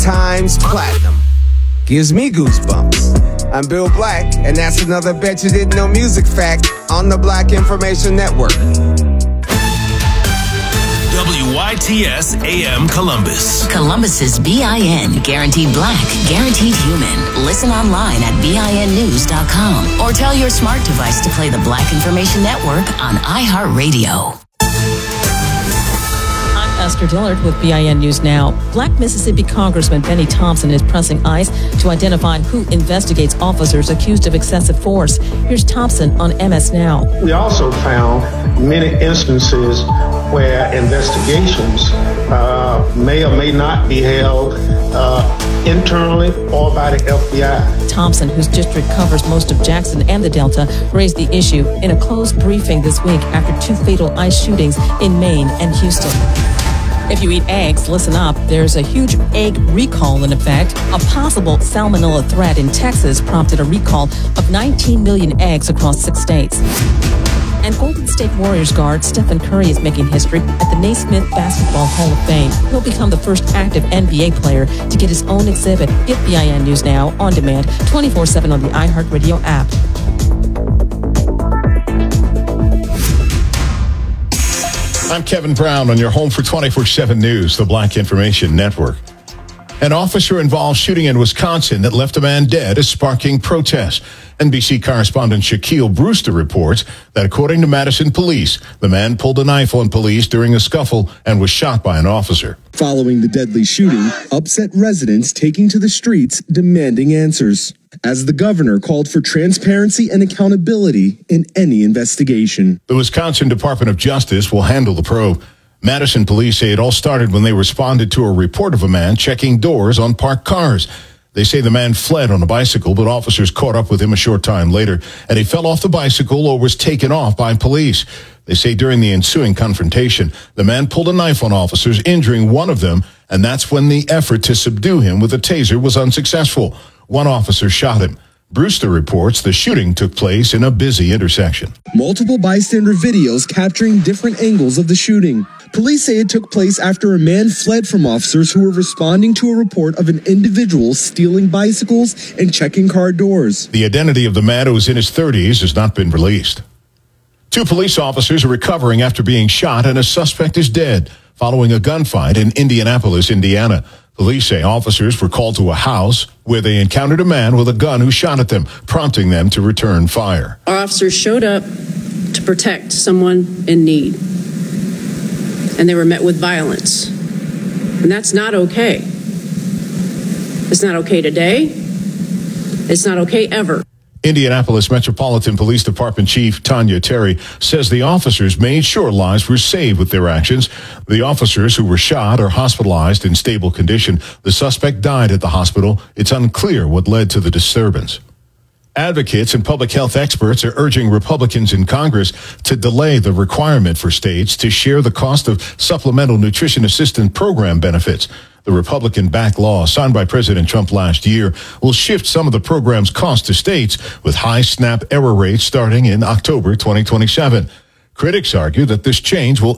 times platinum. Gives me goosebumps. I'm Bill Black, and that's another Bet You Didn't Know music fact on the Black Information Network. WYTS AM Columbus. Columbus's BIN. Guaranteed black. Guaranteed human. Listen online at BINnews.com or tell your smart device to play the Black Information Network on iHeartRadio. Esther Dillard with BIN News Now. Black Mississippi Congressman Benny Thompson is pressing ICE to identify who investigates officers accused of excessive force. Here's Thompson on MS Now. We also found many instances where investigations may or may not be held internally or by the FBI. Thompson, whose district covers most of Jackson and the Delta, raised the issue in a closed briefing this week after 2 fatal ICE shootings in Maine and Houston. If you eat eggs, listen up. There's a huge egg recall in effect. A possible salmonella threat in Texas prompted a recall of 19 million eggs across 6 states. And Golden State Warriors guard Stephen Curry is making history at the Naismith Basketball Hall of Fame. He'll become the first active NBA player to get his own exhibit. Get BIN News Now on demand 24/7 on the iHeartRadio app. I'm Kevin Brown on your home for 24/7 News, the Black Information Network. An officer-involved shooting in Wisconsin that left a man dead is sparking protests. NBC correspondent Shaquille Brewster reports that according to Madison police, the man pulled a knife on police during a scuffle and was shot by an officer. Following the deadly shooting, upset residents taking to the streets demanding answers, as the governor called for transparency and accountability in any investigation. The Wisconsin Department of Justice will handle the probe. Madison police say it all started when they responded to a report of a man checking doors on parked cars. They say the man fled on a bicycle, but officers caught up with him a short time later, and he fell off the bicycle or was taken off by police. They say during the ensuing confrontation, the man pulled a knife on officers, injuring one of them, and that's when the effort to subdue him with a taser was unsuccessful. One officer shot him. Brewster reports the shooting took place in a busy intersection. Multiple bystander videos capturing different angles of the shooting. Police say it took place after a man fled from officers who were responding to a report of an individual stealing bicycles and checking car doors. The identity of the man, who was in his 30s, has not been released. 2 police officers are recovering after being shot, and a suspect is dead following a gunfight in Indianapolis, Indiana. Police say officers were called to a house where they encountered a man with a gun who shot at them, prompting them to return fire. Our officers showed up to protect someone in need, and they were met with violence. And that's not okay. It's not okay today. It's not okay ever. Indianapolis Metropolitan Police Department Chief Tanya Terry says the officers made sure lives were saved with their actions. The officers who were shot are hospitalized in stable condition. The suspect died at the hospital. It's unclear what led to the disturbance. Advocates and public health experts are urging Republicans in Congress to delay the requirement for states to share the cost of supplemental nutrition assistance program benefits. The Republican-backed law signed by President Trump last year will shift some of the program's cost to states with high SNAP error rates starting in October 2027. Critics argue that this change will